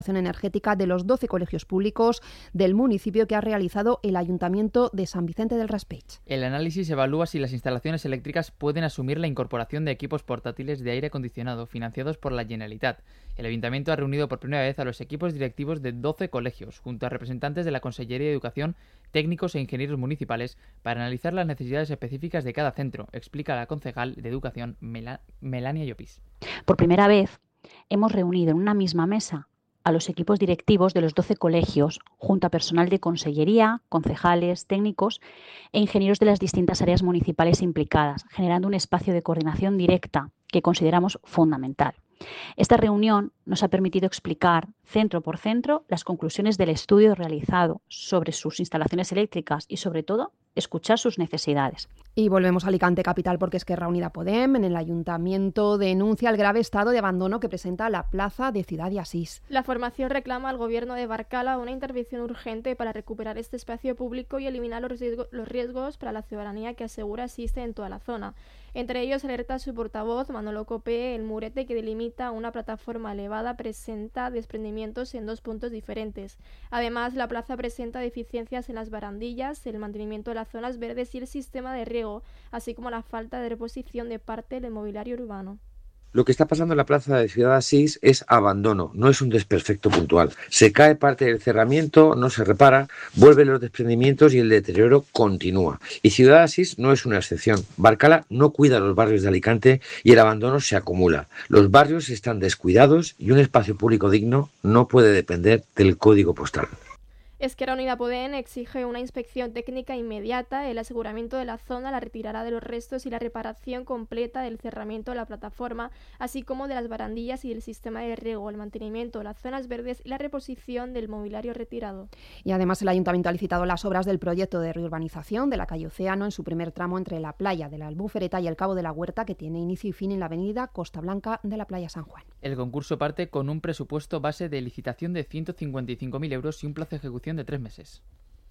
energética de los 12 colegios públicos del municipio que ha realizado el Ayuntamiento de San Vicente del Raspeig. El análisis evalúa si las instalaciones eléctricas pueden asumir la incorporación de equipos portátiles de aire acondicionado financiados por la Generalitat. El Ayuntamiento ha reunido por primera vez a los equipos directivos de 12 colegios, junto a representantes de la Consellería de Educación, técnicos e ingenieros municipales, para analizar las necesidades específicas de cada centro, explica la concejal de Educación, Melania Llopis. Por primera vez hemos reunido en una misma mesa a los equipos directivos de los 12 colegios, junto a personal de consellería, concejales, técnicos e ingenieros de las distintas áreas municipales implicadas, generando un espacio de coordinación directa que consideramos fundamental. Esta reunión nos ha permitido explicar, centro por centro, las conclusiones del estudio realizado sobre sus instalaciones eléctricas y, sobre todo, escuchar sus necesidades. Y volvemos a Alicante capital porque Esquerra Unida Podem en el Ayuntamiento denuncia el grave estado de abandono que presenta la plaza de Ciudad de Asís. La formación reclama al gobierno de Barcala una intervención urgente para recuperar este espacio público y eliminar los riesgos para la ciudadanía que asegura existe en toda la zona. Entre ellos alerta su portavoz Manolo Copé, el murete que delimita una plataforma elevada presenta desprendimientos en 2 puntos diferentes. Además, la plaza presenta deficiencias en las barandillas, el mantenimiento de las zonas verdes y el sistema de riego, así como la falta de reposición de parte del mobiliario urbano. Lo que está pasando en la plaza de Ciudad de Asís es abandono, no es un desperfecto puntual. Se cae parte del cerramiento, no se repara, vuelven los desprendimientos y el deterioro continúa. Y Ciudad de Asís no es una excepción. Barcala no cuida los barrios de Alicante y el abandono se acumula. Los barrios están descuidados y un espacio público digno no puede depender del código postal. Esquerra Unida Podem exige una inspección técnica inmediata, el aseguramiento de la zona, la retirada de los restos y la reparación completa del cerramiento de la plataforma, así como de las barandillas y del sistema de riego, el mantenimiento de las zonas verdes y la reposición del mobiliario retirado. Y además el Ayuntamiento ha licitado las obras del proyecto de reurbanización de la calle Océano en su primer tramo entre la playa de la Albufereta y el Cabo de la Huerta, que tiene inicio y fin en la avenida Costa Blanca de la playa San Juan. El concurso parte con un presupuesto base de licitación de 155.000 euros y un plazo de ejecución de 3 meses.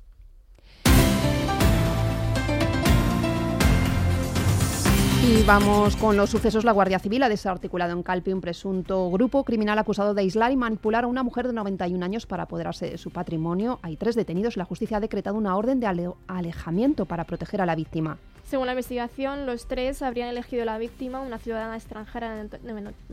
Y vamos con los sucesos. La Guardia Civil ha desarticulado en Calpe un presunto grupo criminal acusado de aislar y manipular a una mujer de 91 años para apoderarse de su patrimonio. Hay 3 detenidos. La justicia ha decretado una orden de alejamiento para proteger a la víctima. Según la investigación, los 3 habrían elegido a la víctima, una ciudadana extranjera de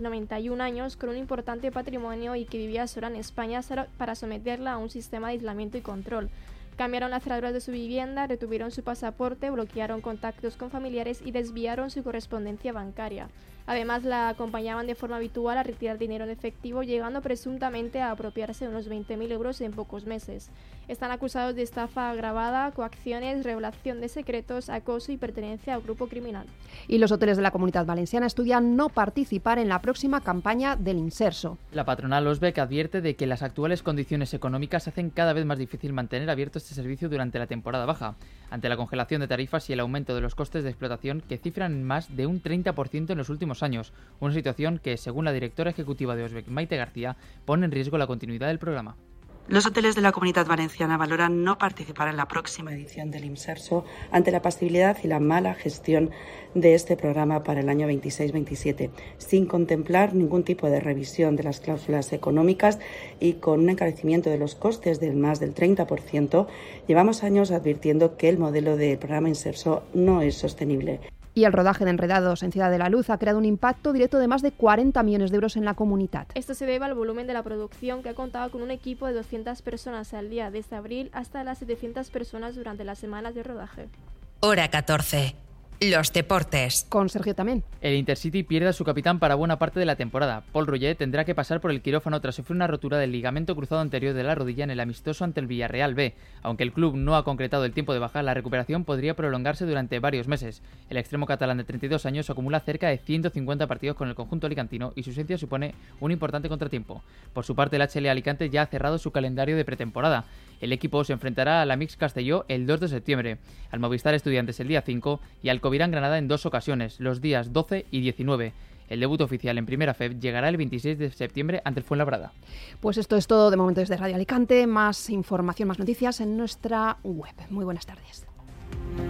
91 años con un importante patrimonio y que vivía sola en España, para someterla a un sistema de aislamiento y control. Cambiaron las cerraduras de su vivienda, retuvieron su pasaporte, bloquearon contactos con familiares y desviaron su correspondencia bancaria. Además, la acompañaban de forma habitual a retirar dinero en efectivo, llegando presuntamente a apropiarse de unos 20.000 euros en pocos meses. Están acusados de estafa agravada, coacciones, revelación de secretos, acoso y pertenencia a un grupo criminal. Y los hoteles de la Comunidad Valenciana estudian no participar en la próxima campaña del Inserso. La patronal OSBEC advierte de que las actuales condiciones económicas hacen cada vez más difícil mantener abierto este servicio durante la temporada baja, ante la congelación de tarifas y el aumento de los costes de explotación que cifran en más de un 30% en los últimos años, una situación que, según la directora ejecutiva de OSBEC, Maite García, pone en riesgo la continuidad del programa. Los hoteles de la Comunidad Valenciana valoran no participar en la próxima edición del Inserso ante la pasividad y la mala gestión de este programa para el año 26-27, sin contemplar ningún tipo de revisión de las cláusulas económicas y con un encarecimiento de los costes del más del 30%. Llevamos años advirtiendo que el modelo del programa Inserso no es sostenible. Y el rodaje de Enredados en Ciudad de la Luz ha creado un impacto directo de más de 40 millones de euros en la comunidad. Esto se debe al volumen de la producción, que ha contado con un equipo de 200 personas al día desde abril hasta las 700 personas durante las semanas de rodaje. Hora 14. Los deportes. Con Sergio también. El Intercity pierde a su capitán para buena parte de la temporada. Paul Roger tendrá que pasar por el quirófano tras sufrir una rotura del ligamento cruzado anterior de la rodilla en el amistoso ante el Villarreal B. Aunque el club no ha concretado el tiempo de baja, la recuperación podría prolongarse durante varios meses. El extremo catalán de 32 años acumula cerca de 150 partidos con el conjunto alicantino y su ausencia supone un importante contratiempo. Por su parte, el HL Alicante ya ha cerrado su calendario de pretemporada. El equipo se enfrentará a la Mix Castelló el 2 de septiembre, al Movistar Estudiantes el día 5 y al Covirán Granada en 2 ocasiones, los días 12 y 19. El debut oficial en Primera FEB llegará el 26 de septiembre ante el Fuenlabrada. Pues esto es todo de momento desde Radio Alicante. Más información, más noticias en nuestra web. Muy buenas tardes.